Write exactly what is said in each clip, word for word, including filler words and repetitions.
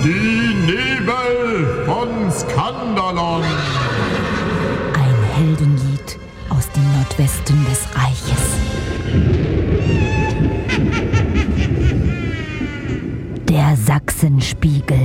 Die Nebel von Skandalon. Ein Heldenlied aus dem Nordwesten des Reiches. Der Sachsenspiegel.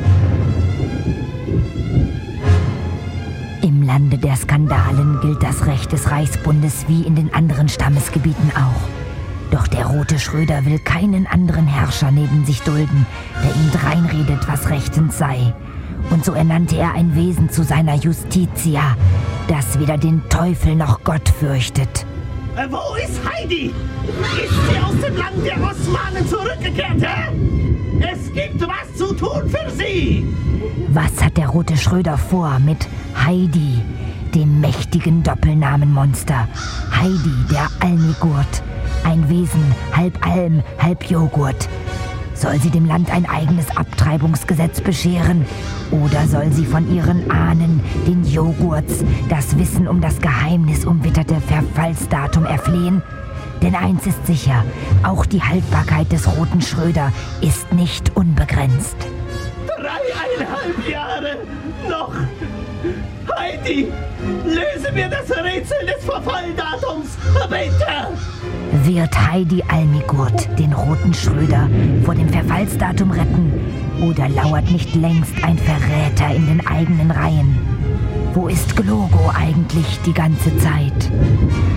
Im Lande der Skandalen gilt das Recht des Reichsbundes wie in den anderen Stammesgebieten auch. Doch der rote Schröder will keinen anderen Herrscher neben sich dulden, der ihm dreinredet, was rechtens sei. Und so ernannte er ein Wesen zu seiner Justitia, das weder den Teufel noch Gott fürchtet. Äh, wo ist Heidi? Ist sie aus dem Land der Osmanen zurückgekehrt, hä? Es gibt was zu tun für sie! Was hat der rote Schröder vor mit Heidi, dem mächtigen Doppelnamenmonster? Heidi, der Almigurt, ein Wesen halb Alm, halb Joghurt. Soll sie dem Land ein eigenes Abtreibungsgesetz bescheren? Oder soll sie von ihren Ahnen, den Joghurts, das Wissen um das geheimnisumwitterte Verfallsdatum erflehen? Denn eins ist sicher, auch die Haltbarkeit des roten Schröder ist nicht unbegrenzt. Dreieinhalb Jahre noch! Heidi, löse mir das Rätsel des Verfalldatums, bitte! Wird Heidi Almigurt den roten Schröder vor dem Verfallsdatum retten? Oder lauert nicht längst ein Verräter in den eigenen Reihen? Wo ist Glogo eigentlich die ganze Zeit?